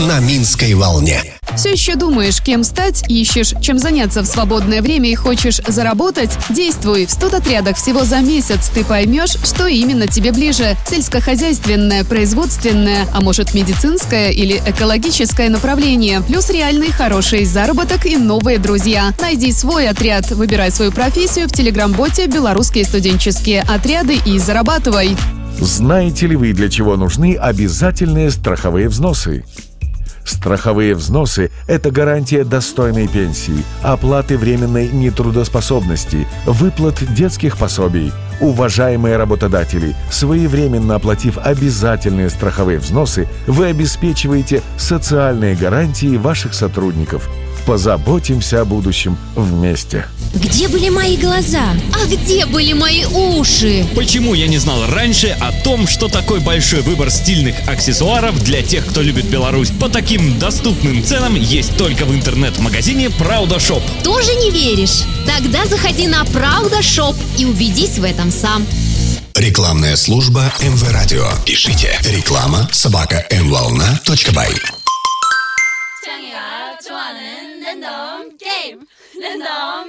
на Минской волне. Все еще думаешь, кем стать, ищешь, чем заняться в свободное время и хочешь заработать? Действуй! В студотрядах всего за месяц ты поймешь, что именно тебе ближе. Сельскохозяйственное, производственное, а может медицинское или экологическое направление. Плюс реальный хороший заработок и новые друзья. Найди свой отряд, выбирай свою профессию в телеграм-боте «Белорусские студенческие отряды» и зарабатывай. Знаете ли вы, для чего нужны обязательные страховые взносы? Страховые взносы – это гарантия достойной пенсии, оплаты временной нетрудоспособности, выплат детских пособий. Уважаемые работодатели, своевременно оплатив обязательные страховые взносы, вы обеспечиваете социальные гарантии ваших сотрудников. Позаботимся о будущем вместе. Где были мои глаза? А где были мои уши? Почему я не знал раньше о том, что такой большой выбор стильных аксессуаров для тех, кто любит Беларусь, по таким доступным ценам есть только в интернет-магазине Правда Шоп? Тоже не веришь? Тогда заходи на Правда Шоп и убедись в этом сам. Рекламная служба МВ Радио. Пишите reklama@mvolna.by. 창이가 좋아하는 랜덤 게임 랜덤